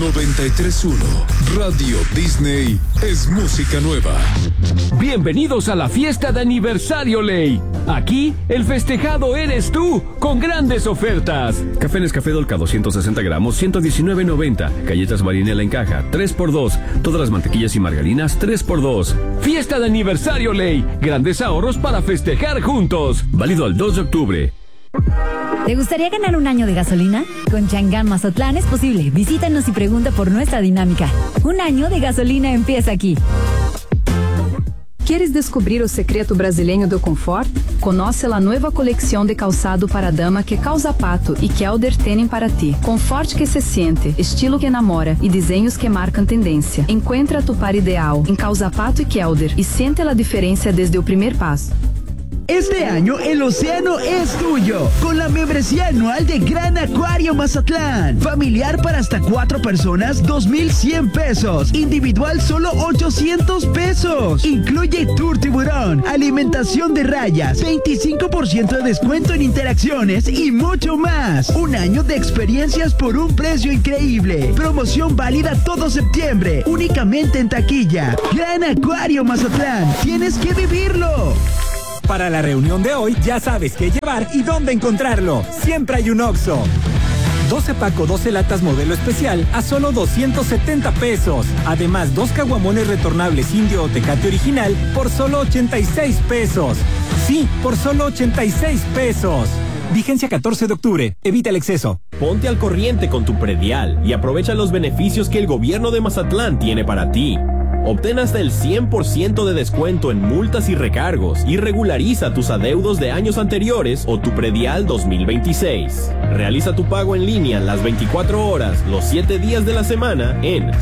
93.1 Radio Disney es música nueva. Bienvenidos a la fiesta de aniversario Ley. Aquí el festejado eres tú, con grandes ofertas. Café Nescafé Dolca 260 gramos, 119.90. Galletas Marinela en caja, 3x2. Todas las mantequillas y margarinas, 3x2. Fiesta de aniversario Ley. Grandes ahorros para festejar juntos. Válido al 2 de octubre. ¿Te gustaría ganar un año de gasolina? Con Chang'an Mazatlán es posible. Visítanos y pregunta por nuestra dinámica. Un año de gasolina empieza aquí. ¿Quieres descobrir o secreto brasileño do conforto? Conoce a nova coleção de calçado para dama que Causa Pato e Kelder têm para ti. Conforto que se siente, estilo que enamora e desenhos que marcam tendência. Encuentra tu par ideal em Causa Pato e Kelder e siente a diferença desde o primeiro passo. Este año el océano es tuyo, con la membresía anual de Gran Acuario Mazatlán. Familiar para hasta 4 personas, 2,100 pesos. Individual, solo 800 pesos. Incluye tour tiburón, alimentación de rayas, 25% de descuento en interacciones y mucho más. Un año de experiencias por un precio increíble. Promoción válida todo septiembre, únicamente en taquilla. Gran Acuario Mazatlán, tienes que vivirlo. Para la reunión de hoy, ya sabes qué llevar y dónde encontrarlo. Siempre hay un Oxxo. 12 paco, 12 latas modelo especial a solo 270 pesos. Además, 2 caguamones retornables Indio o Tecate original por solo 86 pesos. Sí, por solo 86 pesos. Vigencia 14 de octubre. Evita el exceso. Ponte al corriente con tu predial y aprovecha los beneficios que el gobierno de Mazatlán tiene para ti. Obtén hasta el 100% de descuento en multas y recargos y regulariza tus adeudos de años anteriores o tu predial 2026. Realiza tu pago en línea las 24 horas, los 7 días de la semana en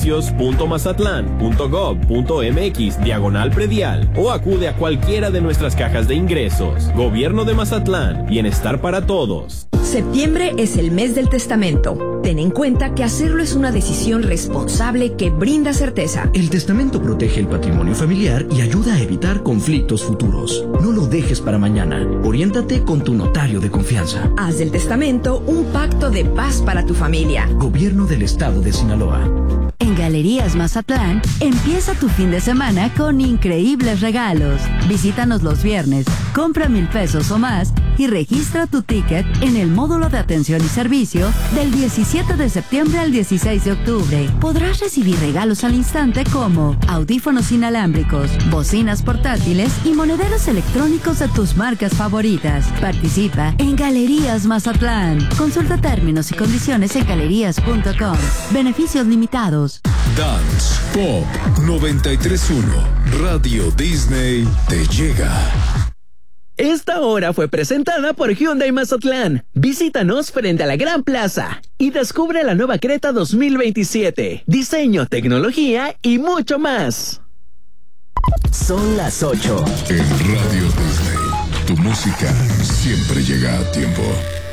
servicios.mazatlán.gov.mx/predial o acude a cualquiera de nuestras cajas de ingresos. Gobierno de Mazatlán, bienestar para todos. Septiembre es el mes del testamento. Ten en cuenta que hacerlo es una decisión responsable que brinda certeza. El testamento protege el patrimonio familiar y ayuda a evitar conflictos futuros. No lo dejes para mañana. Oriéntate con tu notario de confianza. Haz del testamento un pacto de paz para tu familia. Gobierno del Estado de Sinaloa. En Galerías Mazatlán, empieza tu fin de semana con increíbles regalos. Visítanos los viernes, compra 1,000 pesos o más y registra tu ticket en el módulo de atención y servicio del 17 de septiembre al 16 de octubre. Podrás recibir regalos al instante como audífonos inalámbricos, bocinas portátiles y monederos electrónicos de tus marcas favoritas. Participa en Galerías Mazatlán. Consulta términos y condiciones en galerías.com. Beneficios limitados. Dance Pop 93.1 Radio Disney te llega. Esta hora fue presentada por Hyundai Mazatlán. Visítanos frente a la Gran Plaza y descubre la nueva Creta 2027. Diseño, tecnología y mucho más. Son las 8. En Radio Disney, tu música siempre llega a tiempo.